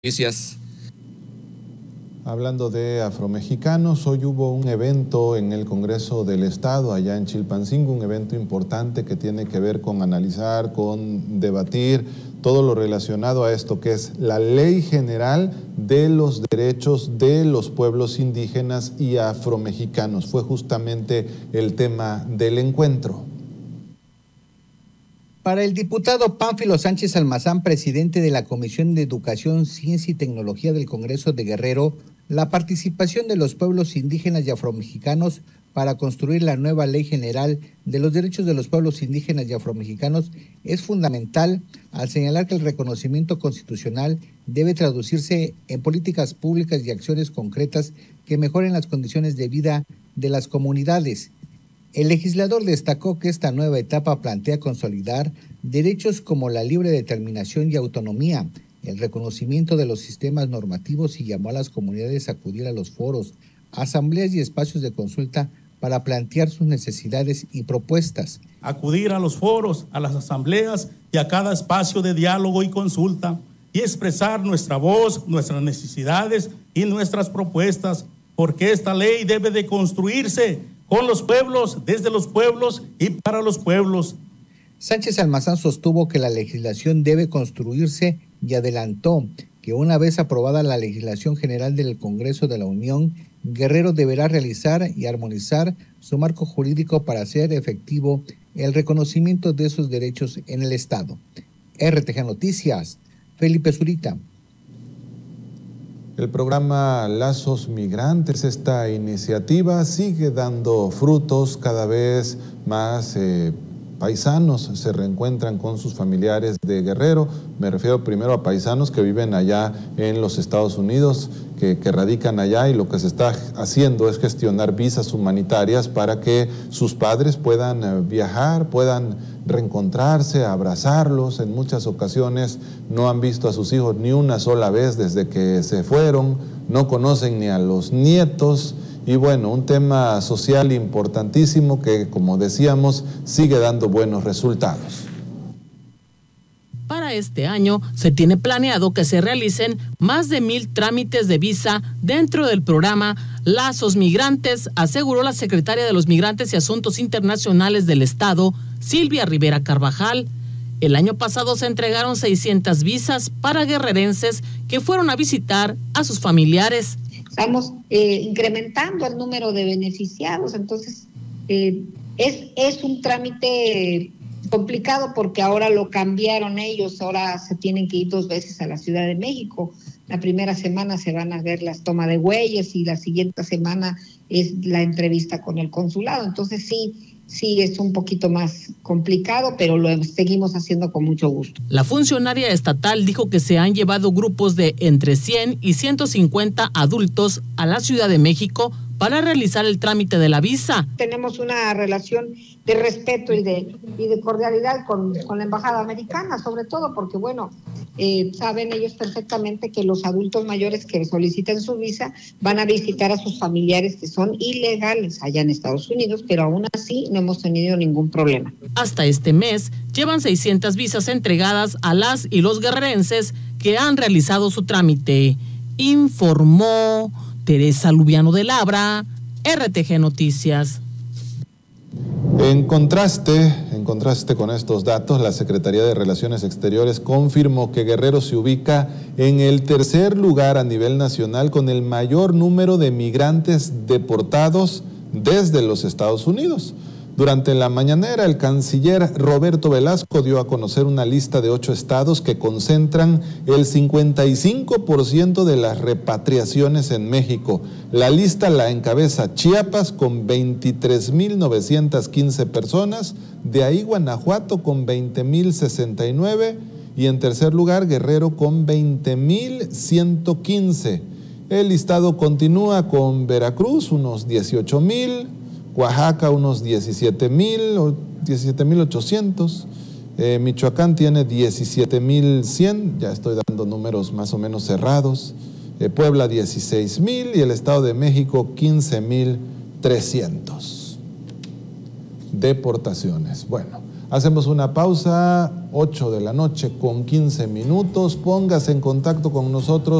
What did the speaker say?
Noticias. Hablando de afromexicanos, hoy hubo un evento en el Congreso del Estado, allá en Chilpancingo, un evento importante que tiene que ver con analizar, con debatir todo lo relacionado a esto, que es la Ley General de los Derechos de los Pueblos Indígenas y Afromexicanos. Fue justamente el tema del encuentro. Para el diputado Pánfilo Sánchez Almazán, presidente de la Comisión de Educación, Ciencia y Tecnología del Congreso de Guerrero, la participación de los pueblos indígenas y afromexicanos para construir la nueva Ley General de los Derechos de los Pueblos Indígenas y Afromexicanos es fundamental, al señalar que el reconocimiento constitucional debe traducirse en políticas públicas y acciones concretas que mejoren las condiciones de vida de las comunidades. El legislador destacó que esta nueva etapa plantea consolidar derechos como la libre determinación y autonomía, el reconocimiento de los sistemas normativos y llamó a las comunidades a acudir a los foros, asambleas y espacios de consulta para plantear sus necesidades y propuestas. Acudir a los foros, a las asambleas y a cada espacio de diálogo y consulta y expresar nuestra voz, nuestras necesidades y nuestras propuestas, porque esta ley debe de construirse con los pueblos, desde los pueblos y para los pueblos. Sánchez Almazán sostuvo que la legislación debe construirse y adelantó que una vez aprobada la legislación general del Congreso de la Unión, Guerrero deberá realizar y armonizar su marco jurídico para hacer efectivo el reconocimiento de esos derechos en el Estado. RTG Noticias, Felipe Zurita. El programa Lazos Migrantes, esta iniciativa sigue dando frutos. Cada vez más paisanos se reencuentran con sus familiares de Guerrero. Me refiero primero a paisanos que viven allá en los Estados Unidos, que radican allá, y lo que se está haciendo es gestionar visas humanitarias para que sus padres puedan viajar, puedan reencontrarse, abrazarlos. En muchas ocasiones no han visto a sus hijos ni una sola vez desde que se fueron, no conocen ni a los nietos, y bueno, un tema social importantísimo que, como decíamos, sigue dando buenos resultados. Para este año se tiene planeado que se realicen más de 1,000 trámites de visa dentro del programa Lazos Migrantes, aseguró la secretaria de los Migrantes y Asuntos Internacionales del Estado, Silvia Rivera Carvajal. El año pasado se entregaron 600 visas para guerrerenses que fueron a visitar a sus familiares. Estamos incrementando el número de beneficiados, entonces es un trámite complicado porque ahora lo cambiaron ellos, ahora se tienen que ir 2 veces a la Ciudad de México. La primera semana se van a ver las tomas de huellas y la siguiente semana es la entrevista con el consulado. Entonces sí es un poquito más complicado, pero lo seguimos haciendo con mucho gusto. La funcionaria estatal dijo que se han llevado grupos de entre 100 y 150 adultos a la Ciudad de México para realizar el trámite de la visa. Tenemos una relación de respeto y de cordialidad con la embajada americana, sobre todo porque, bueno, saben ellos perfectamente que los adultos mayores que soliciten su visa van a visitar a sus familiares que son ilegales allá en Estados Unidos, pero aún así no hemos tenido ningún problema. Hasta este mes llevan 600 visas entregadas a las y los guerrerenses que han realizado su trámite, informó Teresa Lubiano de Labra, RTG Noticias. En contraste con estos datos, la Secretaría de Relaciones Exteriores confirmó que Guerrero se ubica en el 3er lugar a nivel nacional con el mayor número de migrantes deportados desde los Estados Unidos. Durante la mañanera, el canciller Roberto Velasco dio a conocer una lista de 8 estados que concentran el 55% de las repatriaciones en México. La lista la encabeza Chiapas con 23,915 personas, de ahí Guanajuato con 20,069 y en tercer lugar Guerrero con 20,115. El listado continúa con Veracruz, unos 18,000, Oaxaca unos 17,800, Michoacán tiene 17,100, ya estoy dando números más o menos cerrados, Puebla 16,000 y el Estado de México 15,300. Deportaciones. Bueno, Hacemos una pausa, 8 de la noche con 15 minutos. Póngase en contacto con nosotros